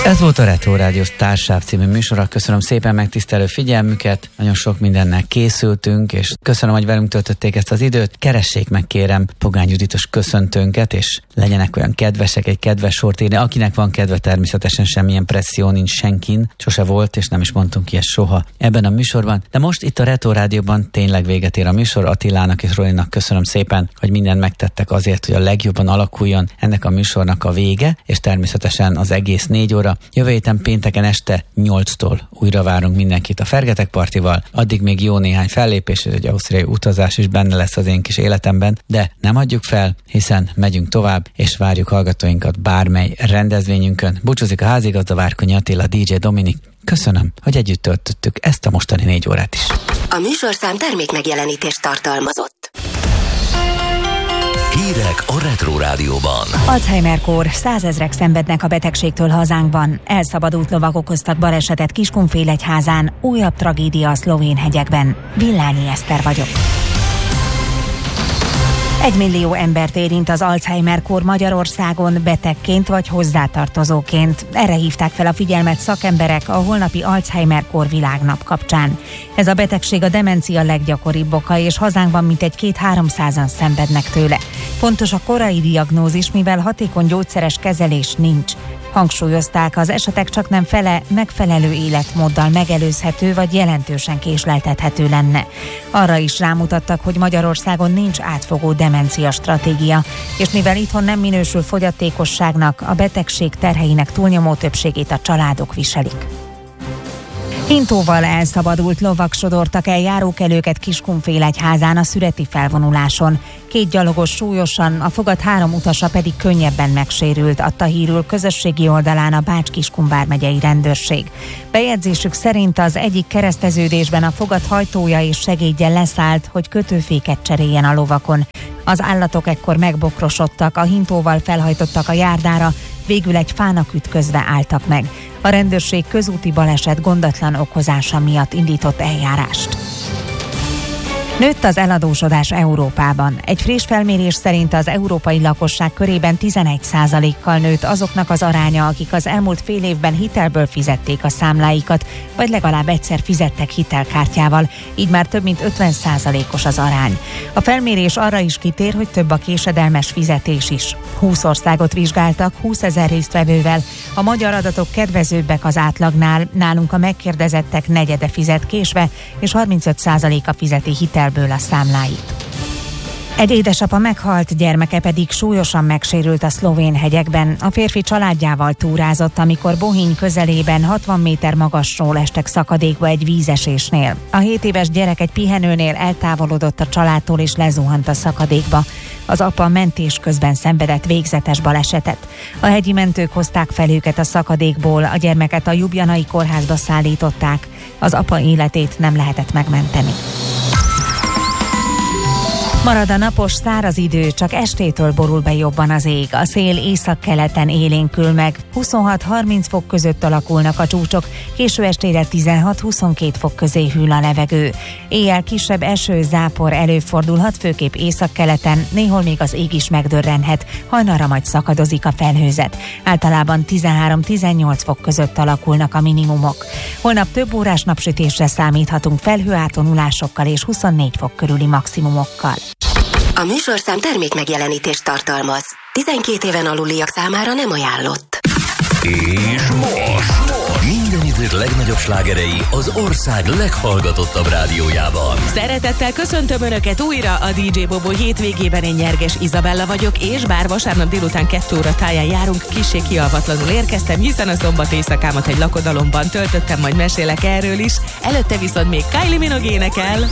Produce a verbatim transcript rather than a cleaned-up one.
Ez volt a Retro Rádiós Társaság című műsora. Köszönöm szépen megtisztelő figyelmüket, nagyon sok mindennel készültünk, és köszönöm, hogy velünk töltötték ezt az időt. Keressék meg, kérem, Pogány Juditos köszöntőnket, és legyenek olyan kedvesek, egy kedves sort írni. Akinek van kedve, természetesen semmilyen presszió nincs senkin, sose volt, és nem is mondtunk ilyet soha ebben a műsorban. De most itt a Retro Rádióban tényleg véget ér a műsor. Attilának és Rolinak köszönöm szépen, hogy mindent megtettek azért, hogy a legjobban alakuljon ennek a műsornak a vége, és természetesen az egész négy óra. Jövő héten pénteken este nyolctól újra várunk mindenkit a Fergetek Partival, addig még jó néhány fellépés és egy ausztriai utazás is benne lesz az én kis életemben, de nem adjuk fel, hiszen megyünk tovább, és várjuk hallgatóinkat bármely rendezvényünkön. Búcsúzik a házigazda, Várkonyi Attila, dé dzsé Dominik. Köszönöm, hogy együtt töltöttük ezt a mostani négy órát is. A műsorszám termék megjelenítést tartalmazott. Hírek a Retro Rádióban. Alzheimer-kór, százezrek szenvednek a betegségtől hazánkban. Elszabadult lovak okoztak balesetet Kiskunfélegyházán, újabb tragédia a szlovén hegyekben. Villányi Eszter vagyok. Egy millió embert érint az Alzheimer-kór Magyarországon betegként vagy hozzátartozóként. Erre hívták fel a figyelmet szakemberek a holnapi Alzheimer-kór világnap kapcsán. Ez a betegség a demencia leggyakoribb oka, és hazánkban mintegy két-háromszázan szenvednek tőle. Fontos a korai diagnózis, mivel hatékony gyógyszeres kezelés nincs. Hangsúlyozták, az esetek csaknem fele megfelelő életmóddal megelőzhető vagy jelentősen késleltethető lenne. Arra is rámutattak, hogy Magyarországon nincs átfogó demencia stratégia, és mivel itthon nem minősül fogyatékosságnak, a betegség terheinek túlnyomó többségét a családok viselik. Hintóval elszabadult lovak sodortak el járókelőket Kiskunfélegyházán a szüreti felvonuláson. Két gyalogos súlyosan, a fogat három utasa pedig könnyebben megsérült, adta hírül közösségi oldalán a Bács-Kiskun vármegyei rendőrség. Bejegyzésük szerint az egyik kereszteződésben a fogat hajtója és segédje leszállt, hogy kötőféket cseréljen a lovakon. Az állatok ekkor megbokrosodtak, a hintóval felhajtottak a járdára, végül egy fának ütközve álltak meg. A rendőrség közúti baleset gondatlan okozása miatt indított eljárást. Nőtt az eladósodás Európában. Egy friss felmérés szerint az európai lakosság körében tizenegy százalékkal nőtt azoknak az aránya, akik az elmúlt fél évben hitelből fizették a számláikat, vagy legalább egyszer fizettek hitelkártyával, így már több mint ötven százalékos az arány. A felmérés arra is kitér, hogy több a késedelmes fizetés is. húsz országot vizsgáltak, húszezer résztvevővel. A magyar adatok kedvezőbbek az átlagnál, nálunk a megkérdezettek negyede fizet késve, és harmincöt százaléka fizeti hitelből a számláit. Egy édesapa meghalt, gyermeke pedig súlyosan megsérült a szlovén hegyekben. A férfi családjával túrázott, amikor Bohíny közelében hatvan méter magasról estek szakadékba egy vízesésnél. A hét éves gyerek egy pihenőnél eltávolodott a családtól és lezuhant a szakadékba. Az apa mentés közben szenvedett végzetes balesetet. A hegyi mentők hozták fel őket a szakadékból, a gyermeket a Ljubljanai kórházba szállították. Az apa életét nem lehetett megmenteni. Marad a napos, száraz idő, csak estétől borul be jobban az ég. A szél északkeleten élénkül meg, huszonhat-harminc fok között alakulnak a csúcsok, késő estére tizenhat-huszonkét fok közé hűl a levegő. Éjjel kisebb eső, zápor előfordulhat, főképp északkeleten, néhol még az ég is megdörrenhet, hajnalra majd szakadozik a felhőzet. Általában tizenhárom-tizennyolc fok között alakulnak a minimumok. Holnap több órás napsütésre számíthatunk felhőátonulásokkal és huszonnégy fok körüli maximumokkal. A műsorszám termék megjelenítést tartalmaz. tizenkét éven aluliak számára nem ajánlott. És most minden idők legnagyobb slágerei az ország leghallgatottabb rádiójában. Szeretettel köszöntöm Önöket újra, a dé dzsé Bobo hétvégében. Én Nyerges Izabella vagyok, és bár vasárnap délután kettő óra táján járunk, kissé kialvatlanul érkeztem, hiszen a szombat éjszakámat egy lakodalomban töltöttem, majd mesélek erről is. Előtte viszont még Kylie Minogue énekel.